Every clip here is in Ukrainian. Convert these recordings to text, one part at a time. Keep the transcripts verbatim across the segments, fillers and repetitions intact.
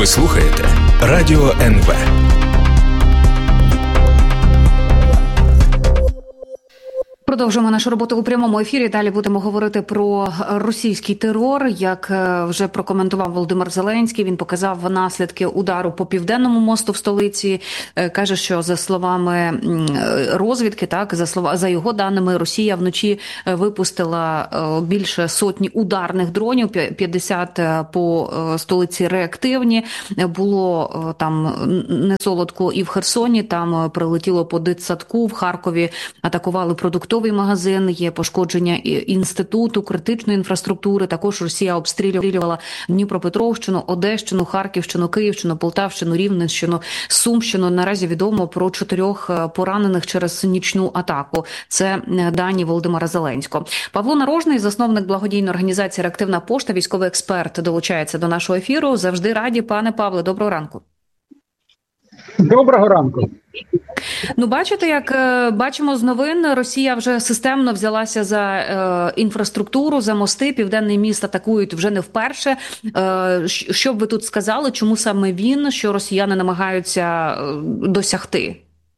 Ви слухаєте Радіо ен ве. Продовжуємо нашу роботу у прямому ефірі. Далі будемо говорити про російський терор. Як вже прокоментував Володимир Зеленський, він показав наслідки удару по Південному мосту в столиці. Каже, що за словами розвідки, так, за слова, за його даними, Росія вночі випустила більше сотні ударних дронів, п'ятдесят по столиці реактивні. Було там не солодко і в Херсоні, там прилетіло по дитсадку, в Харкові атакували продуктовий магазин, є пошкодження інституту, критичної інфраструктури. Також Росія обстрілювала Дніпропетровщину, Одещину, Харківщину, Київщину, Полтавщину, Рівненщину, Сумщину. Наразі відомо про чотирьох поранених через нічну атаку. Це дані Володимира Зеленського. Павло Нарожний, засновник благодійної організації «Реактивна пошта», військовий експерт, долучається до нашого ефіру. Завжди раді. Пане Павле, доброго ранку. Доброго ранку. Ну, бачите, як бачимо з новин, Росія вже системно взялася за е, інфраструктуру, за мости. Південний міст атакують вже не вперше. Е, що б ви тут сказали, чому саме він, що росіяни намагаються досягти?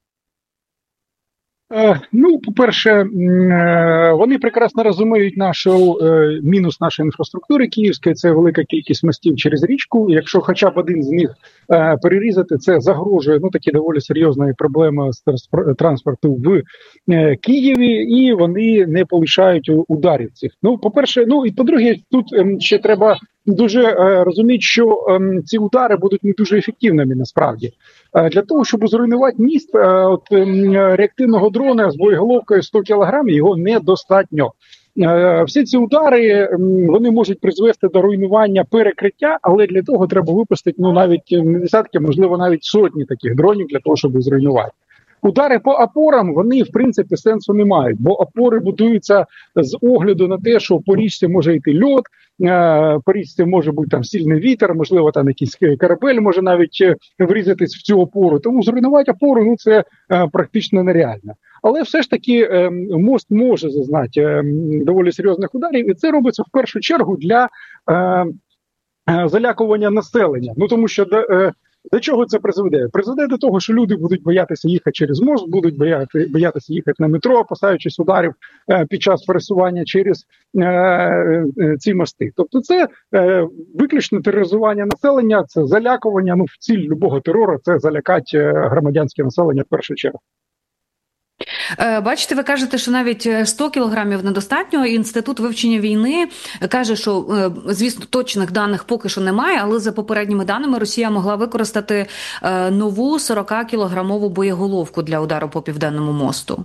Ну, по-перше, вони прекрасно розуміють нашу мінус нашої інфраструктури київської, це велика кількість мостів через річку. Якщо хоча б один з них перерізати, це загрожує, ну, такі доволі серйозної проблеми з транспорту в Києві, і вони не полишають ударів цих. Ну, по-перше, ну і по-друге, тут ще треба дуже розуміти, що ці удари будуть не дуже ефективними насправді. Для того, щоб зруйнувати міст, от реактивного дрона з боєголовкою сто кілограмів його недостатньо. Всі ці удари, вони можуть призвести до руйнування перекриття, але для того треба випустити, ну, навіть не десятки, можливо, навіть сотні таких дронів для того, щоб зруйнувати. Удари по опорам, вони, в принципі, сенсу не мають, бо опори будуються з огляду на те, що по річці може йти льод, по річці може бути там сильний вітер, можливо, там якийсь корабель може навіть врізатись в цю опору. Тому зруйнувати опору, ну, це практично нереально. Але все ж таки мост може зазнати доволі серйозних ударів, і це робиться в першу чергу для залякування населення. Ну, тому що до чого це призведе? Призведе до того, що люди будуть боятися їхати через мост, будуть бояти, боятися їхати на метро, опасаючись ударів е, під час пересування через е, е, ці мости. Тобто це е, виключно тероризування населення, це залякування, ну, ціль любого терору – це залякати громадянське населення в першу чергу. Бачите, ви кажете, що навіть сто кілограмів недостатньо. Інститут вивчення війни каже, що, звісно, точних даних поки що немає, але за попередніми даними Росія могла використати нову сорокакілограмову боєголовку для удару по Південному мосту.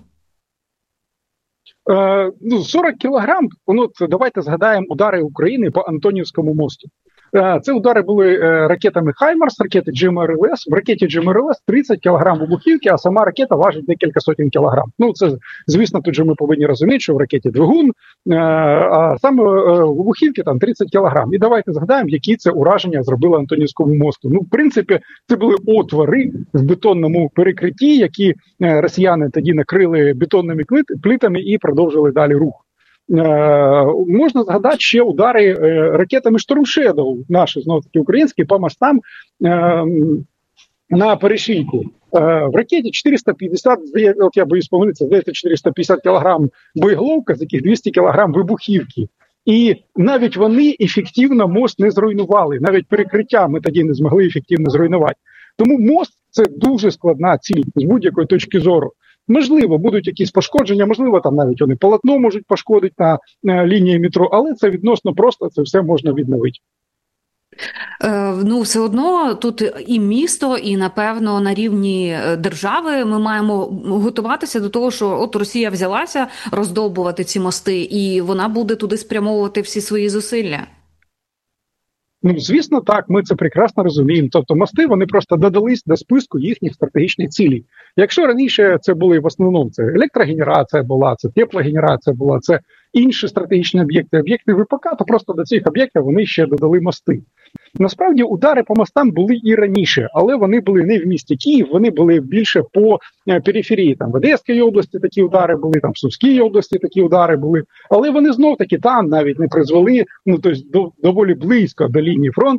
Е, ну, сорок кілограм, ну, давайте згадаємо удари України по Антонівському мосту. Це удари були ракетами «Хаймарс», ракети джі ем ар ел ес. В ракеті джі ем ар ел ес тридцять кілограм вибухівки, а сама ракета важить декілька сотень кілограм. Ну, це, звісно, тут же ми повинні розуміти, що в ракеті двигун, а саме вибухівки там тридцять кілограм. І давайте згадаємо, які це ураження зробили Антонівському мосту. Ну, в принципі, це були отвори в бетонному перекритті, які росіяни тоді накрили бетонними плитами і продовжили далі рух. Е, можна згадати ще удари е, ракетами «Шторм Шедоу», наші, знову-таки, українські, по мостам е, на перешийку. Е, в ракеті чотириста п'ятдесят, от я боюсь помилитися, здається, чотириста п'ятдесят кілограм боєголовка, з яких двісті кілограм вибухівки. І навіть вони ефективно мост не зруйнували, навіть перекриття ми тоді не змогли ефективно зруйнувати. Тому мост – це дуже складна ціль з будь-якої точки зору. Можливо, будуть якісь пошкодження, можливо, там навіть вони полотно можуть пошкодити на, на лінії метро, але це відносно просто, це все можна відновити. Е, ну, все одно тут і місто, і, напевно, на рівні держави ми маємо готуватися до того, що от Росія взялася роздовбувати ці мости, і вона буде туди спрямовувати всі свої зусилля. Ну, звісно, так, ми це прекрасно розуміємо. Тобто мости, вони просто додались до списку їхніх стратегічних цілей. Якщо раніше це були в основному, це електрогенерація була, це теплогенерація була, це інші стратегічні об'єкти, об'єкти ВПК, то просто до цих об'єктів вони ще додали мости. Насправді удари по мостам були і раніше, але вони були не в місті Київ, вони були більше по периферії. Там в Одеській області такі удари були, там в Сумській області такі удари були, але вони знов таки там навіть не призвели, ну тобто до, доволі близько до лінії фронту,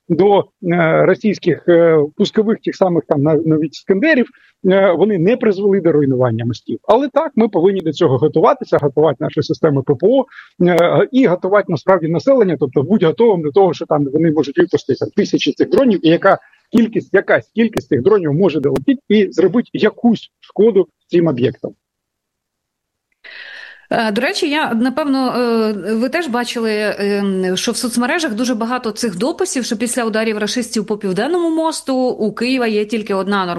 до російських пускових тих самих там навіть іскандерів, вони не призвели до руйнування мостів. Але так, ми повинні до цього готуватися, готувати наші системи ППО і готувати насправді населення, тобто будь готовим до того, що там вони можуть випустити тисячі цих дронів, і яка кількість, якась кількість цих дронів може долетіти і зробити якусь шкоду цим об'єктам. До речі, я, напевно, ви теж бачили, що в соцмережах дуже багато цих дописів, що після ударів рашистів по Південному мосту у Києва є тільки одна